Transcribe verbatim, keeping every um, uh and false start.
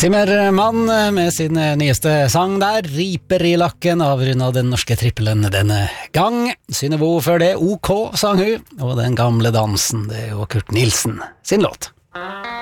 Zimmermann med sin nyeste sang der, Riper i lakken, avrundet den norske trippelen denne gang. Synnøve før det, OK sang hun, og den gamle dansen, det er jo Kurt Nilsen sin låt.